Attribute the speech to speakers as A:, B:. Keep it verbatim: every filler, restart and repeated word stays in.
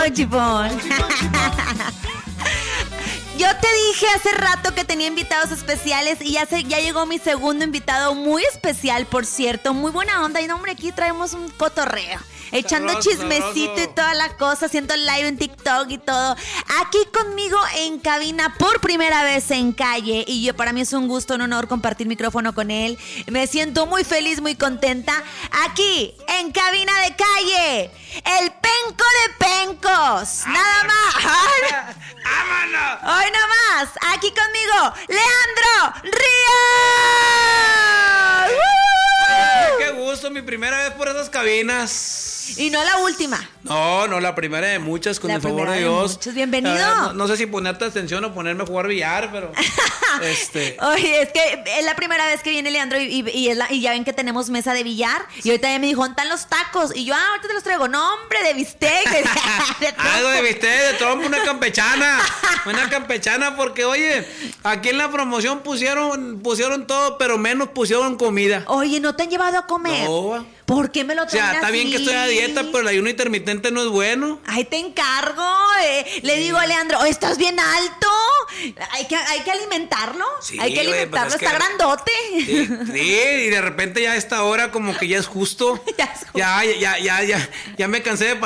A: Chipón. Yo te dije hace rato que tenía invitados especiales y ya, se, ya llegó mi segundo invitado muy especial, por cierto. Muy buena onda. Y no, hombre, aquí traemos un cotorreo. Echando
B: Sabroso,
A: chismecito
B: sabroso.
A: y toda la cosa, haciendo live en TikTok y todo. Aquí conmigo en cabina por primera vez en Calle. Y yo, para mí es un gusto, un honor compartir micrófono con él. Me siento muy feliz, muy contenta. Aquí en cabina de Calle, el penco de pencos. Nada más.
B: ¡Vámonos!
A: Hoy no más. Aquí conmigo, Leandro Ríos.
B: Ay, ¡qué gusto! Mi primera vez por esas cabinas.
A: Y no la última.
B: No, no, la primera de muchas, con
A: La
B: el favor
A: primera
B: de
A: de
B: Dios.
A: muchas. Bienvenido.
B: Eh, no, no sé si ponerte atención o ponerme a jugar billar, pero... este...
A: Oye, es que es la primera vez que viene Leandro y, y, y, es la- y ya ven que tenemos mesa de billar. Y ahorita ya me dijo, ¿dónde están los tacos? Y yo, ah, ahorita te los traigo. No, hombre, de bistec. De, de
B: Algo de
A: trompo.
B: bistec, de trompo, una campechana. Una campechana, porque, oye, aquí en la promoción pusieron, pusieron todo, pero menos pusieron comida.
A: Oye, ¿no te han llevado a comer?
B: No.
A: ¿Por qué me lo
B: O
A: traen
B: sea, está
A: así?
B: bien que estoy a dieta, pero el ayuno intermitente no es bueno.
A: Ay, te encargo. eh. Le digo a Leandro, "Oye, estás bien alto. Hay que, hay que alimentarlo.
B: Sí,
A: hay que
B: oye,
A: alimentarlo.
B: pues es
A: Está
B: que-
A: grandote.
B: Sí, sí, y de repente ya a esta hora como que ya es justo.
A: Ya es justo.
B: Ya, ya, ya, ya, ya me cansé de